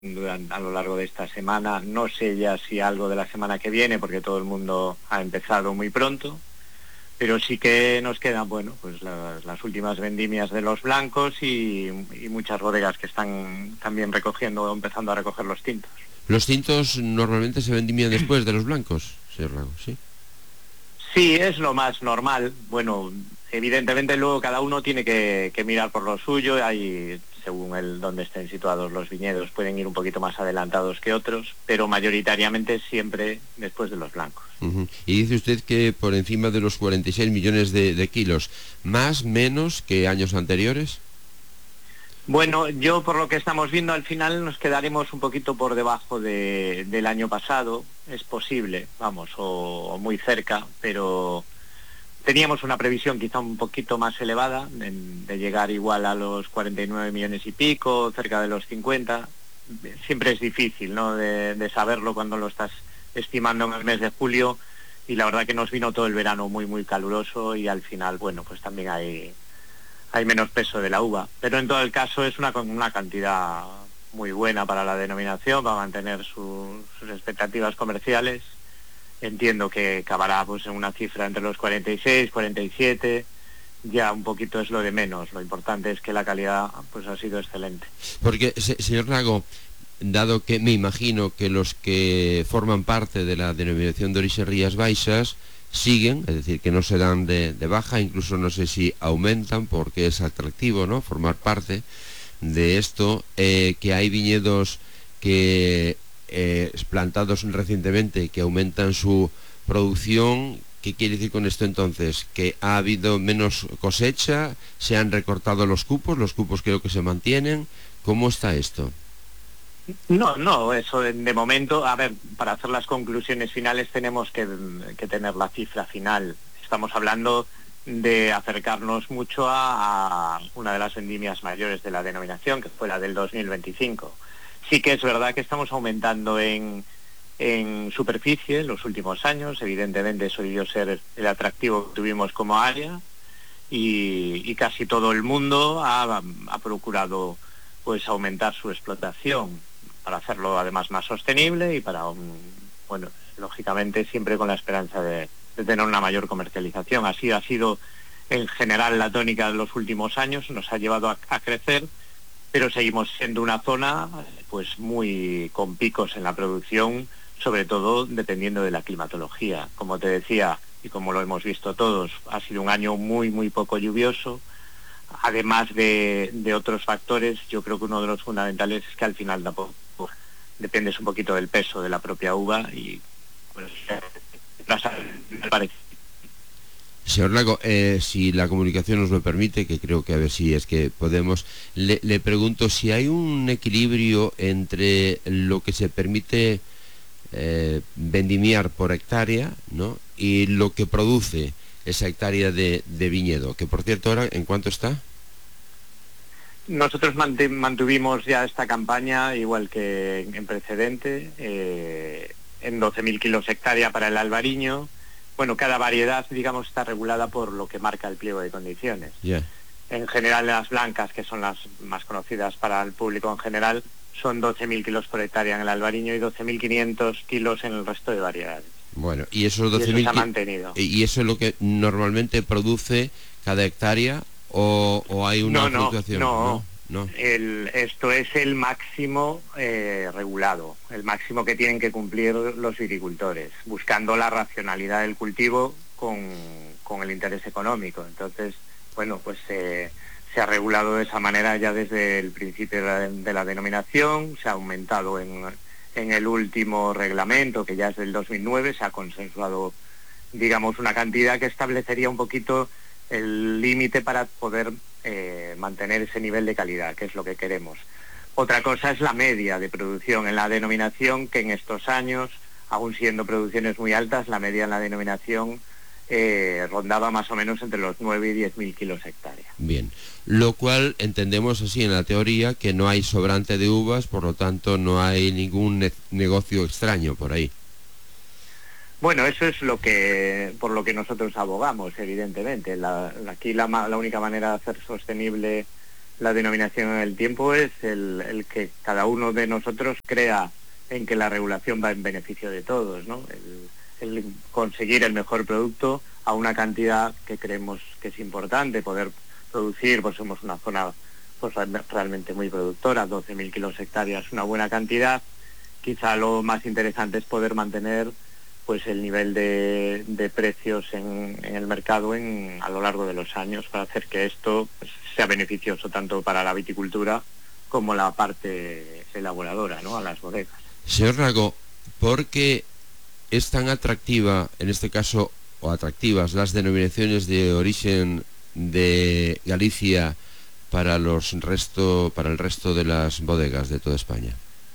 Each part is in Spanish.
a lo largo de esta semana. No sé ya si algo de la semana que viene, porque todo el mundo ha empezado muy pronto, pero sí que nos quedan, bueno, pues las últimas vendimias de los blancos y muchas bodegas que están también recogiendo, empezando a recoger los tintos. Los tintos normalmente se vendimian después de los blancos, señor Lago, ¿sí? Sí, es lo más normal. Bueno, evidentemente luego cada uno tiene que mirar por lo suyo. Hay, según donde estén situados los viñedos, pueden ir un poquito más adelantados que otros, pero mayoritariamente siempre después de los blancos. Y dice usted que por encima de los 46 millones de kilos, más, menos que años anteriores. Bueno, yo por lo que estamos viendo al final nos quedaremos un poquito por debajo del año pasado. Es posible, vamos, o muy cerca, pero teníamos una previsión quizá un poquito más elevada, de llegar igual a los 49 millones y pico, cerca de los 50. Siempre es difícil, ¿no?, de saberlo cuando lo estás estimando en el mes de julio, y la verdad que nos vino todo el verano muy, muy caluroso y al final, bueno, pues también hay menos peso de la uva. Pero en todo el caso es una cantidad muy buena para la denominación, va a mantener sus expectativas comerciales. Entiendo que acabará pues en una cifra entre los 46, 47, ya un poquito es lo de menos. Lo importante es que la calidad pues ha sido excelente. Porque, señor Lago, dado que me imagino que los que forman parte de la denominación de origen Rías Baixas siguen, es decir, que no se dan de baja, incluso no sé si aumentan porque es atractivo, ¿no?, formar parte de esto, que hay viñedos que plantados recientemente que aumentan su producción. ¿Qué quiere decir con esto entonces? ¿Que ha habido menos cosecha? ¿Se han recortado los cupos creo que se mantienen? ¿Cómo está esto? No, eso de momento, a ver, para hacer las conclusiones finales tenemos que tener la cifra final. Estamos hablando de acercarnos mucho a una de las vendimias mayores de la denominación, que fue la del 2025. Sí que es verdad que estamos aumentando en superficie en los últimos años. Evidentemente eso debió ser el atractivo que tuvimos como área, y casi todo el mundo ha procurado pues aumentar su explotación para hacerlo además más sostenible y para, bueno, lógicamente siempre con la esperanza de tener una mayor comercialización. Así ha sido en general la tónica de los últimos años, nos ha llevado a crecer, pero seguimos siendo una zona pues muy con picos en la producción, sobre todo dependiendo de la climatología. Como te decía, y como lo hemos visto todos, ha sido un año muy, muy poco lluvioso. Además de otros factores, yo creo que uno de los fundamentales es que al final tampoco dependes un poquito del peso de la propia uva y pues me parece. Señor Lago, si la comunicación nos lo permite, que creo que a ver si es que podemos, le pregunto si hay un equilibrio entre lo que se permite vendimiar por hectárea, ¿no?, y lo que produce esa hectárea de viñedo, que por cierto ahora, ¿en cuánto está? Nosotros mantuvimos ya esta campaña, igual que en precedente, en 12.000 kilos hectárea para el albariño. Bueno, cada variedad, digamos, está regulada por lo que marca el pliego de condiciones. Yeah. En general, las blancas, que son las más conocidas para el público en general, son 12.000 kilos por hectárea en el albariño y 12.500 kilos en el resto de variedades. Bueno, y esos Y eso 12.000 se ha mantenido. ¿Y eso es lo que normalmente produce cada hectárea o hay una fluctuación? No. Esto es el máximo regulado, el máximo que tienen que cumplir los viticultores, buscando la racionalidad del cultivo con el interés económico. Entonces, bueno, pues se ha regulado de esa manera ya desde el principio de la denominación. Se ha aumentado en el último reglamento, que ya es del 2009, se ha consensuado, digamos, una cantidad que establecería un poquito el límite para poder mantener ese nivel de calidad, que es lo que queremos. Otra cosa es la media de producción en la denominación, que en estos años, aún siendo producciones muy altas, la media en la denominación rondaba más o menos entre los 9 y 10.000 kilos hectárea. Bien, lo cual entendemos así en la teoría que no hay sobrante de uvas, por lo tanto no hay ningún negocio extraño por ahí. Bueno, eso es por lo que nosotros abogamos, evidentemente. Aquí la única manera de hacer sostenible la denominación en el tiempo es el que cada uno de nosotros crea en que la regulación va en beneficio de todos, ¿no? El conseguir el mejor producto a una cantidad que creemos que es importante, poder producir, pues somos una zona pues realmente muy productora, 12.000 kilos hectáreas, una buena cantidad. Quizá lo más interesante es poder mantener pues el nivel de precios en el mercado a lo largo de los años, para hacer que esto pues, sea beneficioso tanto para la viticultura como la parte elaboradora, ¿no? A las bodegas. Señor Rago, ¿por qué es tan atractiva, en este caso, o atractivas las denominaciones de origen de Galicia para el resto de las bodegas de toda España?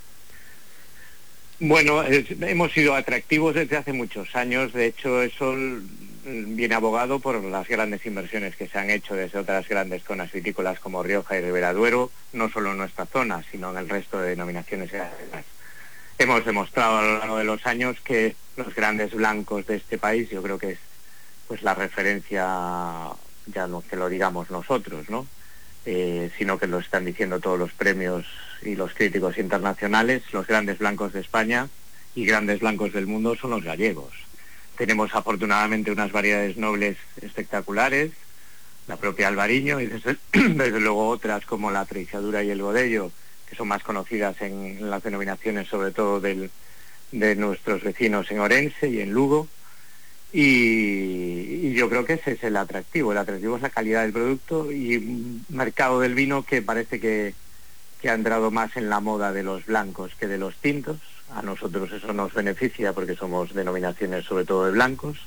Bueno, hemos sido atractivos desde hace muchos años. De hecho, eso viene abogado por las grandes inversiones que se han hecho desde otras grandes zonas vitícolas como Rioja y Ribera Duero, no solo en nuestra zona, sino en el resto de denominaciones gallegas. Hemos demostrado a lo largo de los años que los grandes blancos de este país, yo creo que es pues la referencia, ya no que lo digamos nosotros, ¿no? Sino que lo están diciendo todos los premios y los críticos internacionales, los grandes blancos de España y grandes blancos del mundo son los gallegos. Tenemos afortunadamente unas variedades nobles espectaculares, la propia Albariño y desde luego otras como la Treixadura y el Godello, que son más conocidas en las denominaciones sobre todo de nuestros vecinos en Orense y en Lugo. Y yo creo que ese es el atractivo es la calidad del producto y un mercado del vino que parece que ha entrado más en la moda de los blancos que de los tintos. A nosotros eso nos beneficia porque somos denominaciones sobre todo de blancos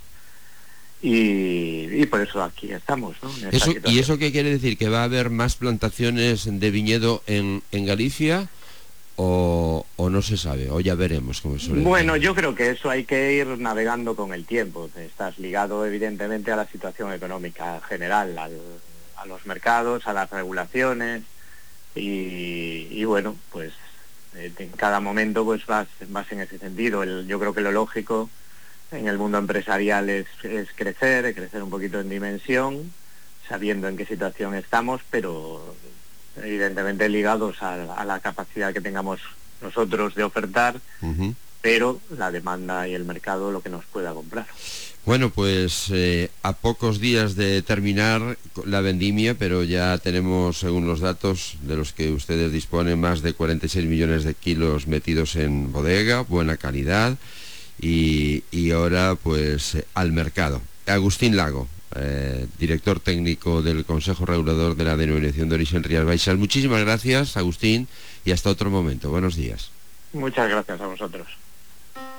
y por eso aquí estamos, ¿no? ¿Y eso qué quiere decir? ¿Que va a haber más plantaciones de viñedo en Galicia? O no se sabe, o ya veremos cómo suele. Bueno, yo creo que eso hay que ir navegando con el tiempo. Estás ligado evidentemente a la situación económica general, a los mercados, a las regulaciones y bueno, pues en cada momento pues vas en ese sentido. Yo creo que lo lógico en el mundo empresarial es crecer un poquito en dimensión, sabiendo en qué situación estamos, pero evidentemente ligados a la capacidad que tengamos nosotros de ofertar, pero la demanda y el mercado lo que nos pueda comprar. Bueno, pues a pocos días de terminar la vendimia, pero ya tenemos, según los datos de los que ustedes disponen, más de 46 millones de kilos metidos en bodega, buena calidad, y ahora pues al mercado. Agustín Lago, director técnico del Consejo Regulador de la Denominación de Origen Rías Baixas. Muchísimas gracias, Agustín, y hasta otro momento. Buenos días. Muchas gracias a vosotros.